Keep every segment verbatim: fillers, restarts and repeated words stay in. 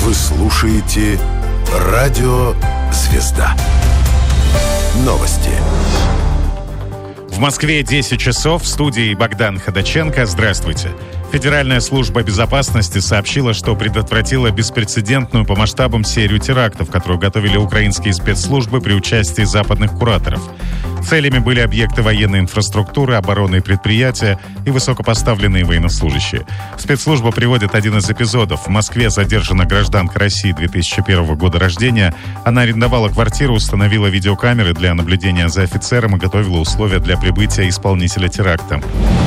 Вы слушаете Радио Звезда. Новости. В Москве десять часов. В студии Богдан Ходаченко. Здравствуйте. Федеральная служба безопасности сообщила, что предотвратила беспрецедентную по масштабам серию терактов, которую готовили украинские спецслужбы при участии западных кураторов. Целями были объекты военной инфраструктуры, оборонные предприятия и высокопоставленные военнослужащие. Спецслужба приводит один из эпизодов. В Москве задержана гражданка России две тысячи первого года рождения. Она арендовала квартиру, установила видеокамеры для наблюдения за офицером и готовила условия для прибытия исполнителя теракта.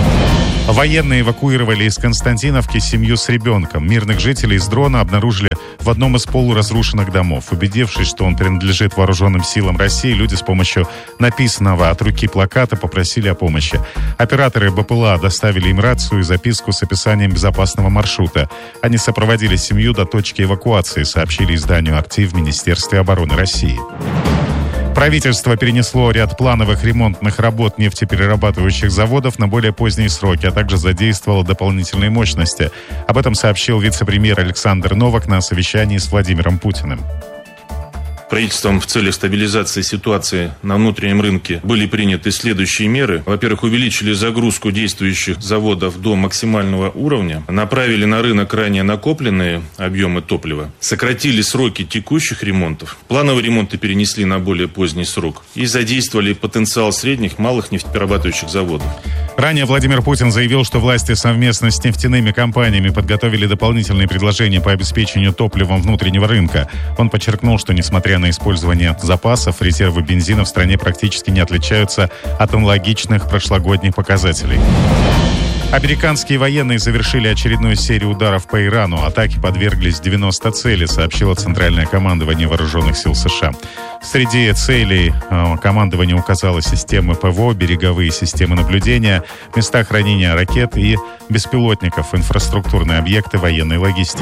Военные эвакуировали из Константиновки семью с ребенком. Мирных жителей из дрона обнаружили в одном из полуразрушенных домов. Убедившись, что он принадлежит вооруженным силам России, люди с помощью написанного от руки плаката попросили о помощи. Операторы БПЛА доставили им рацию и записку с описанием безопасного маршрута. Они сопроводили семью до точки эвакуации, сообщили изданию «Актив» в Министерстве обороны России. Правительство перенесло ряд плановых ремонтных работ нефтеперерабатывающих заводов на более поздние сроки, а также задействовало дополнительные мощности. Об этом сообщил вице-премьер Александр Новак на совещании с Владимиром Путиным. Правительством в целях стабилизации ситуации на внутреннем рынке были приняты следующие меры. Во-первых, увеличили загрузку действующих заводов до максимального уровня, направили на рынок ранее накопленные объемы топлива, сократили сроки текущих ремонтов, плановые ремонты перенесли на более поздний срок и задействовали потенциал средних, малых нефтеперерабатывающих заводов. Ранее Владимир Путин заявил, что власти совместно с нефтяными компаниями подготовили дополнительные предложения по обеспечению топливом внутреннего рынка. Он подчеркнул, что несмотря на использование запасов, резервы бензина в стране практически не отличаются от аналогичных прошлогодних показателей. Американские военные завершили очередную серию ударов по Ирану. Атаке подверглись девяносто целей, сообщило Центральное командование Вооруженных сил США. Среди целей э, командование указало системы ПВО, береговые системы наблюдения, места хранения ракет и беспилотников, инфраструктурные объекты военной логистики.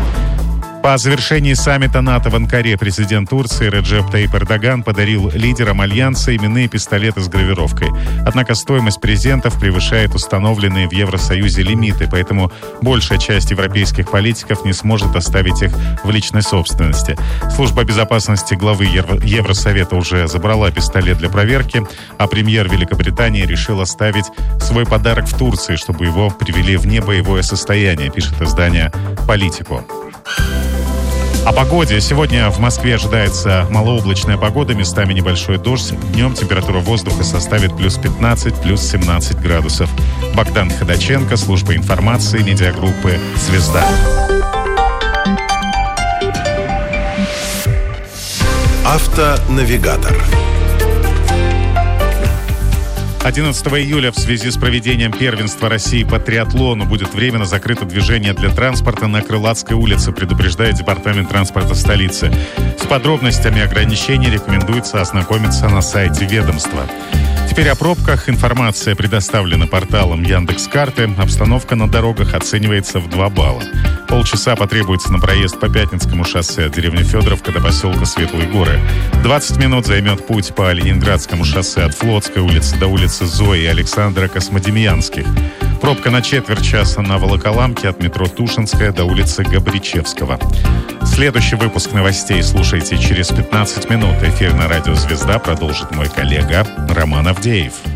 По завершении саммита НАТО в Анкаре президент Турции Реджеп Таyyip Эрдоган подарил лидерам альянса именные пистолеты с гравировкой. Однако стоимость презентов превышает установленные в Евросоюзе лимиты, поэтому большая часть европейских политиков не сможет оставить их в личной собственности. Служба безопасности главы Евросовета уже забрала пистолет для проверки, а премьер Великобритании решил оставить свой подарок в Турции, чтобы его привели в небоевое состояние, пишет издание «Политико». О погоде. Сегодня в Москве ожидается малооблачная погода, местами небольшой дождь. Днем температура воздуха составит плюс пятнадцать, плюс семнадцать градусов. Богдан Ходаченко, служба информации, медиагруппы «Звезда». Автонавигатор. одиннадцатого июля в связи с проведением первенства России по триатлону будет временно закрыто движение для транспорта на Крылатской улице, предупреждает Департамент транспорта столицы. С подробностями ограничений рекомендуется ознакомиться на сайте ведомства. Теперь о пробках. Информация предоставлена порталом Яндекс.Карты. Обстановка на дорогах оценивается в два балла. Полчаса потребуется на проезд по Пятницкому шоссе от деревни Федоровка до поселка Светлые Горы. двадцать минут займет путь по Ленинградскому шоссе от Флотской улицы до улицы Зои и Александра Космодемьянских. Пробка на четверть часа на Волоколамке от метро Тушинская до улицы Габричевского. Следующий выпуск новостей слушайте через пятнадцать минут. Эфир на радио «Звезда» продолжит мой коллега Роман Авдеев.